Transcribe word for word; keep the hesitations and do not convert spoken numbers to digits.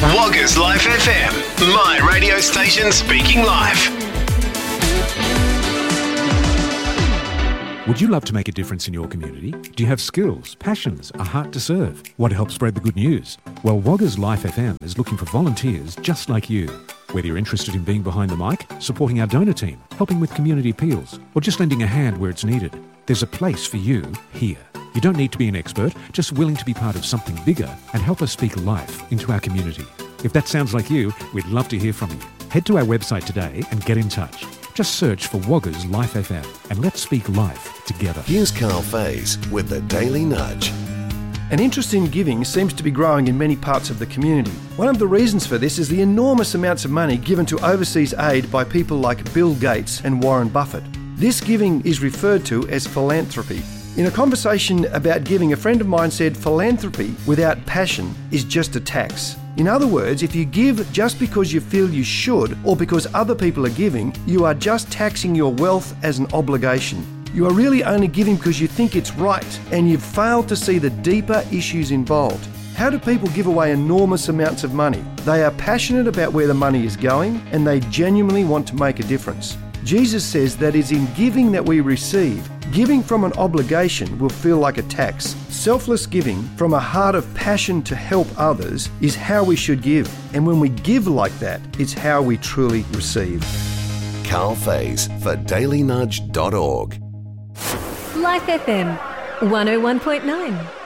Woggers Life F M, my radio station speaking life. Would you love to make a difference in your community? Do you have skills, passions, a heart to serve? Want to help spread the good news? Well, Woggers Life F M is looking for volunteers just like you. Whether you're interested in being behind the mic, supporting our donor team, helping with community appeals, or just lending a hand where it's needed, there's a place for you here. You don't need to be an expert, just willing to be part of something bigger and help us speak life into our community. If that sounds like you, we'd love to hear from you. Head to our website today and get in touch. Just search for Woggers Life F M and let's speak life together. Here's Carl Faze with the Daily Nudge. An interest in giving seems to be growing in many parts of the community. One of the reasons for this is the enormous amounts of money given to overseas aid by people like Bill Gates and Warren Buffett. This giving is referred to as philanthropy. In a conversation about giving, a friend of mine said philanthropy without passion is just a tax. In other words, if you give just because you feel you should or because other people are giving, you are just taxing your wealth as an obligation. You are really only giving because you think it's right and you've failed to see the deeper issues involved. How do people give away enormous amounts of money? They are passionate about where the money is going and they genuinely want to make a difference. Jesus says that it's in giving that we receive. Giving from an obligation will feel like a tax. Selfless giving from a heart of passion to help others is how we should give. And when we give like that, it's how we truly receive. Carl Faze for daily nudge dot org. Life F M one oh one point nine.